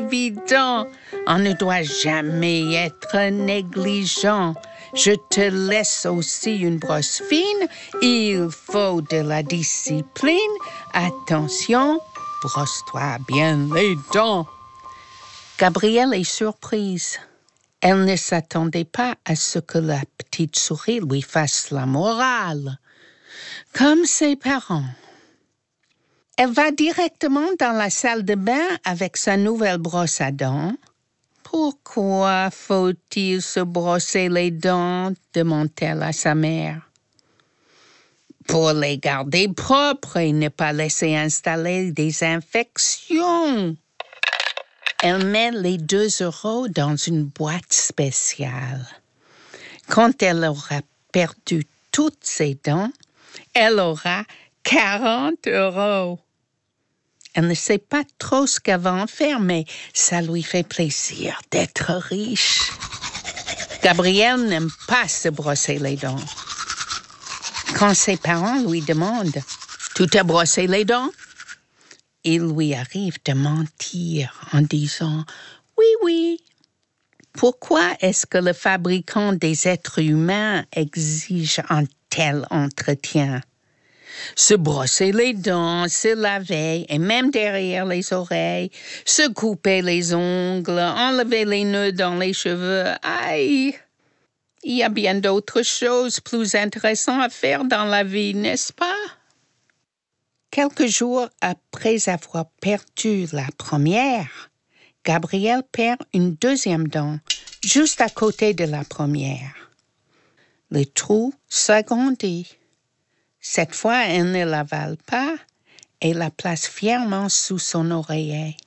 évident. On ne doit jamais être négligent. Je te laisse aussi une brosse fine. Il faut de la discipline. Attention, brosse-toi bien les dents. Gabrielle est surprise. Elle ne s'attendait pas à ce que la petite souris lui fasse la morale, comme ses parents. Elle va directement dans la salle de bain avec sa nouvelle brosse à dents. Pourquoi faut-il se brosser les dents? Demande-t-elle à sa mère. Pour les garder propres et ne pas laisser installer des infections. Elle met les 2 € dans une boîte spéciale. Quand elle aura perdu toutes ses dents, elle aura 40 €. Elle ne sait pas trop ce qu'elle va en faire, mais ça lui fait plaisir d'être riche. Gabrielle n'aime pas se brosser les dents. Quand ses parents lui demandent « Tu t'es brossé les dents ?» il lui arrive de mentir en disant « Oui, oui ». Pourquoi est-ce que le fabricant des êtres humains exige un tel entretien? Se brosser les dents, se laver, et même derrière les oreilles, se couper les ongles, enlever les nœuds dans les cheveux. Aïe! Il y a bien d'autres choses plus intéressantes à faire dans la vie, n'est-ce pas? Quelques jours après avoir perdu la première, Gabrielle perd une 2e dent, juste à côté de la première. Le trou s'agrandit. Cette fois, elle ne l'avale pas et la place fièrement sous son oreiller.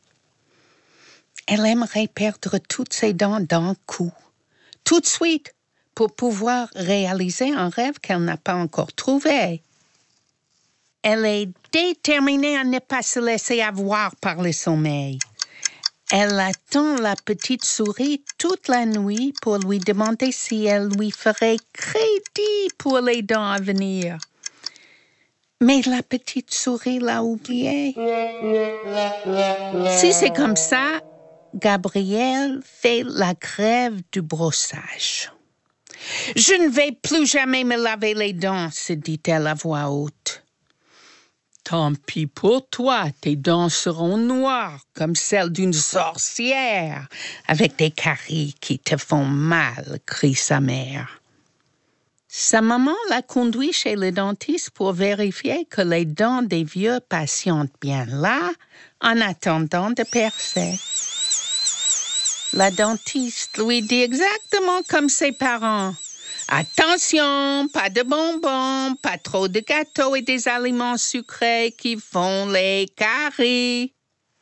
Elle aimerait perdre toutes ses dents d'un coup, tout de suite, pour pouvoir réaliser un rêve qu'elle n'a pas encore trouvé. Elle est déterminée à ne pas se laisser avoir par le sommeil. Elle attend la petite souris toute la nuit pour lui demander si elle lui ferait crédit pour les dents à venir. Mais la petite souris l'a oublié. Si c'est comme ça, Gabrielle fait la grève du brossage. « Je ne vais plus jamais me laver les dents », se dit-elle à voix haute. « Tant pis pour toi, tes dents seront noires comme celles d'une sorcière, avec des caries qui te font mal », crie sa mère. Sa maman l'a conduit chez le dentiste pour vérifier que les dents des vieux patientent bien là, en attendant de percer. La dentiste lui dit exactement comme ses parents. Attention, pas de bonbons, pas trop de gâteaux et des aliments sucrés qui font les caries.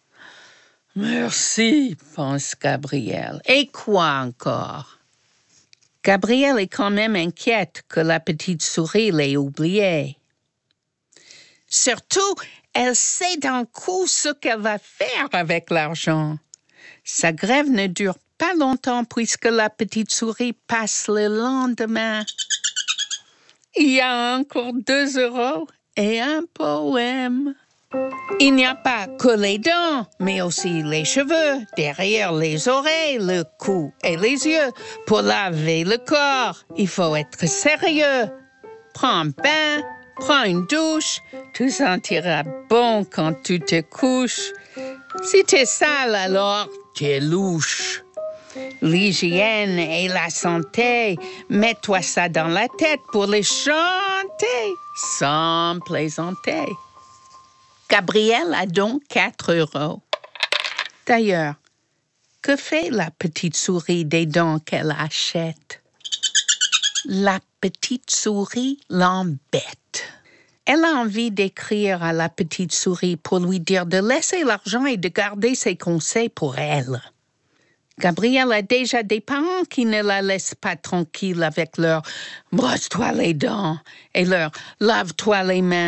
Merci, pense Gabrielle. Et quoi encore? Gabrielle est quand même inquiète que la petite souris l'ait oubliée. Surtout, elle sait d'un coup ce qu'elle va faire avec l'argent. Sa grève ne dure pas longtemps puisque la petite souris passe le lendemain. Il y a encore 2 € et un poème. Il n'y a pas que les dents, mais aussi les cheveux, derrière les oreilles, le cou et les yeux. Pour laver le corps, il faut être sérieux. Prends un bain, prends une douche, tu sentiras bon quand tu te couches. Si t'es sale, alors t'es louche. L'hygiène et la santé, mets-toi ça dans la tête pour les chanter sans plaisanter. Gabrielle a donc 4 €. D'ailleurs, que fait la petite souris des dents qu'elle achète? La petite souris l'embête. Elle a envie d'écrire à la petite souris pour lui dire de laisser l'argent et de garder ses conseils pour elle. Gabrielle a déjà des parents qui ne la laissent pas tranquille avec leur « brosse-toi les dents » et leur « lave-toi les mains ».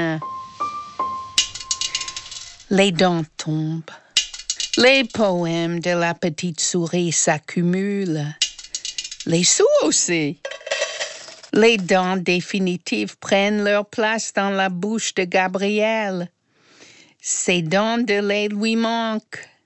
Les dents tombent. Les poèmes de la petite souris s'accumulent. Les sous aussi. Les dents définitives prennent leur place dans la bouche de Gabrielle. Ses dents de lait lui manquent.